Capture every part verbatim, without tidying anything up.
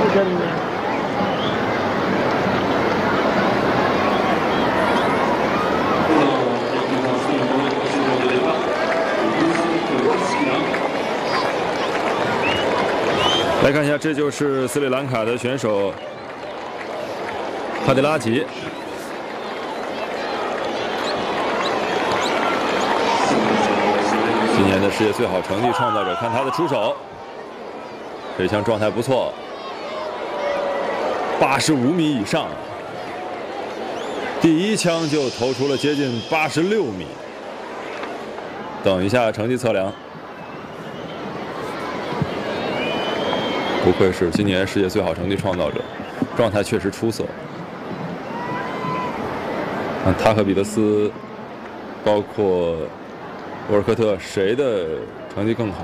真的。 来看一下，这就是斯里兰卡的选手帕迪拉吉。 今年的世界最好成绩创造者，看他的出手，这枪状态不错，八十五米以上，第一枪就投出了接近八十六米。等一下成绩测量，不愧是今年世界最好成绩创造者，状态确实出色。看他和彼得斯，包括 沃尔科特谁的成绩更好？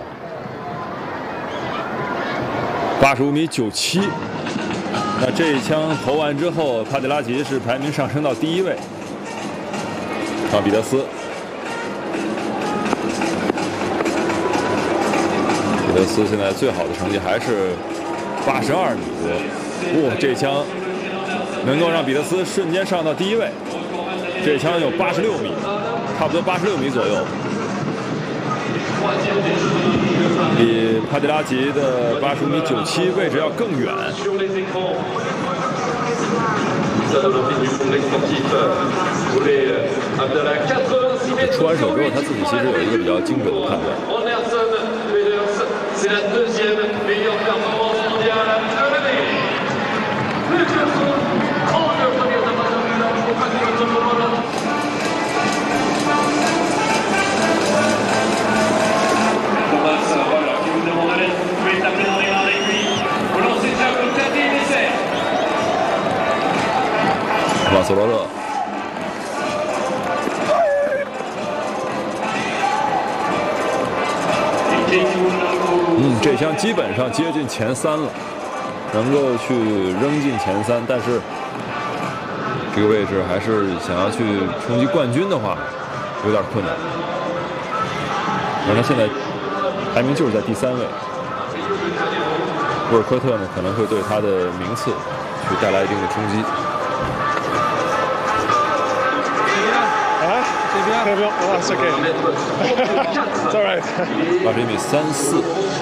八十五米九七，那这一枪投完之后，帕迪拉吉是排名上升到第一位。看彼得斯，彼得斯现在最好的成绩还是八十二米多。哇，这枪能够让彼得斯瞬间上到第一位。这枪有八十六米，差不多八十六米左右。 比帕迪拉吉的八十五米九七位置要更远。出完手之后，他自己其实有一个比较精准的判断。瓦索罗勒，嗯，这枪基本上接近前三了，能够去扔进前三，但是这个位置还是想要去冲击冠军的话，有点困难。而他现在排名就是在第三位，沃尔科特呢可能会对他的名次去带来一定的冲击。 Très bien, oh, it's okay. It's all right. 八十一米三四。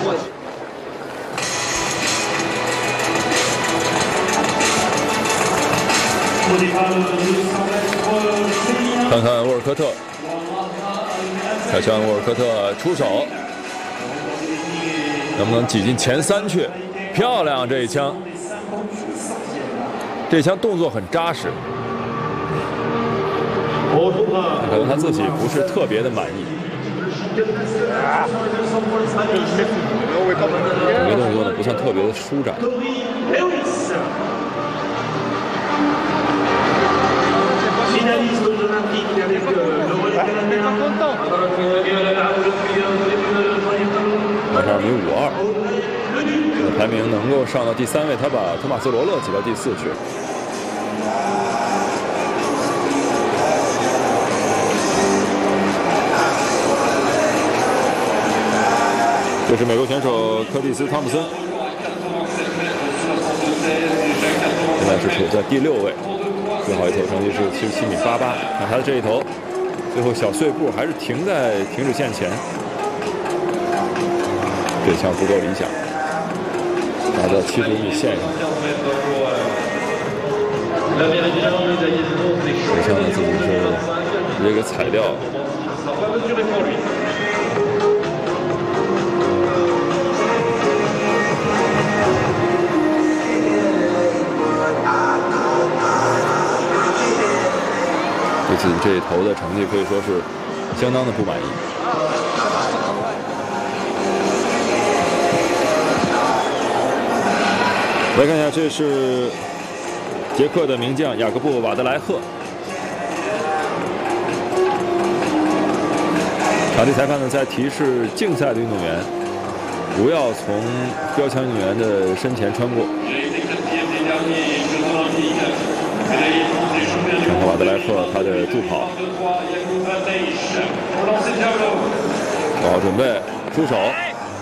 看看沃尔科特，看看沃尔科特出手，能不能挤进前三去？漂亮，这一枪，这一枪动作很扎实。 可能他自己不是特别的满意，整个动作呢不算特别的舒展。八十二米五二，这个排名能够上到第三位，他把托马斯罗勒挤到第四去。 这是美国选手柯蒂斯·汤普森，现在是处在第六位，最好一投成绩是七十七米八八。看他的这一投，最后小碎步还是停在停止线前，这枪不够理想，打到七十五米线上。这枪呢自己是直接给踩掉了。 对自己这一投的成绩可以说是相当的不满意。来看一下，这是捷克的名将雅各布·瓦德莱赫。场地裁判呢在提示竞赛的运动员不要从标枪运动员的身前穿过。 看看瓦德莱克他的助跑，做好准备，出手。